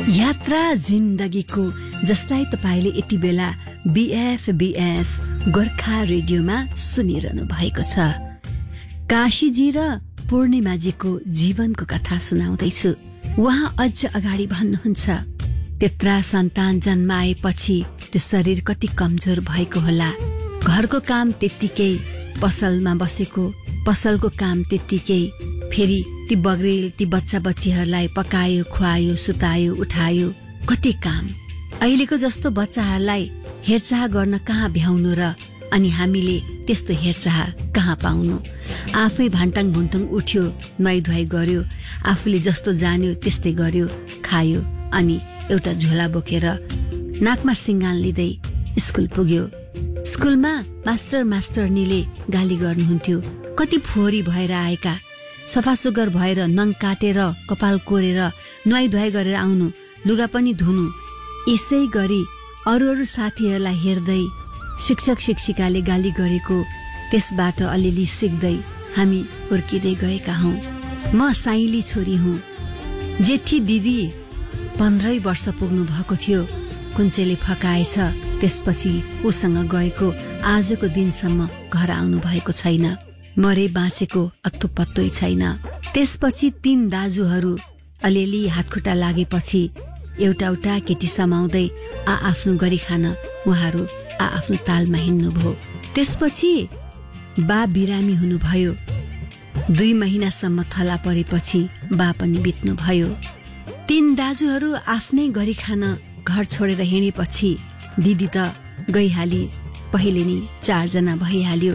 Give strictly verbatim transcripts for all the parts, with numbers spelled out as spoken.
यात्रा जिन्दगीको जसलाई तपाईले यति बेला बीएफबीएस गोर्खा रेडियोमा सुनिरहनु भएको छ। काशीजी र पूर्णिमाजीको जीवनको कथा सुनाउँदैछु। उहाँ अझ अगाडि भन्नुहुन्छ, त्यत्रा सन्तान जन्माएपछि त्यो शरीर कति कमजोर भएको होला। घरको काम त्यत्तिकै, पसलमा बसेको पसलको काम त्यत्तिकै, फेरि ती बग्रेल ती बच्चा बच्चीहरूलाई पकायो, खुवायो, सुतायो, उठायो, कति काम। अहिलेको जस्तो बच्चाहरूलाई हेरचाह गर्न कहाँ भ्याउनु र अनि हामीले त्यस्तो हेरचाह कहाँ पाउनु। आफै भान्टाङ भुन्टुङ उठ्यो, नुहाई धुवाई गर्यो, आफूले जस्तो जान्यो त्यस्तै गर्यो, खायो, अनि एउटा झोला बोकेर नाकमा सिङ्गान लिँदै स्कुल पुग्यो। स्कुलमा मास्टर मास्टरनीले गाली गर्नुहुन्थ्यो। कति फोहोरी भएर आएका, सफासुग्घर भएर नङ काटेर कपाल कोरेर नुहाई धुवाई गरेर आउनु, लुगा पनि धुनु। यसै गरी अरू अरू साथीहरूलाई हेर्दै शिक्षक शिक्षिकाले गाली गरेको त्यसबाट अलिअलि सिक्दै हामी हुर्किँदै गएका हौं। म साइली छोरी हुँ। जेठी दिदी पन्ध्रै वर्ष पुग्नु भएको थियो, कुञ्चेले फकाएछ। त्यसपछि उसँग गएको आजको दिनसम्म घर आउनु भएको छैन। मरे बाँचेको अत्तो पत्तै छैन। त्यसपछि तीन दाजुहरू अलिअलि हातखुट्टा लागेपछि एउटा एउटा केटी समाउँदै आ आफ्नो गरी खान उहाँहरू आ आफ्नो तालमा हिँड्नुभयो। त्यसपछि बा बिरामी हुनुभयो। दुई महिनासम्म थला परेपछि बा पनि बित्नु भयो। तीन दाजुहरू आफ्नै गरी खान घर छोडेर हिँडेपछि दिदी त गइहाली। पहिले नै चारजना भइहाल्यो।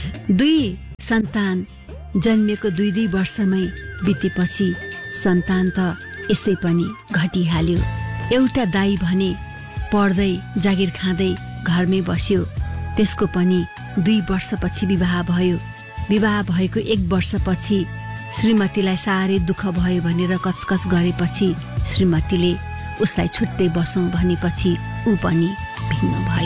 दुई सन्तान जन्मिएको दुई दुई वर्षमै बितेपछि सन्तान त यसै पनि घटिहाल्यो। एउटा दाई भने पढ्दै जागिर खाँदै घरमै बस्यो। त्यसको पनि दुई वर्षपछि विवाह भयो। विवाह भएको एक वर्षपछि श्रीमतीलाई साह्रै दुःख भयो भनेर कचकच गरेपछि श्रीमतीले उसलाई छुट्टै बसौं भनेपछि ऊ पनि भिन्न भयो।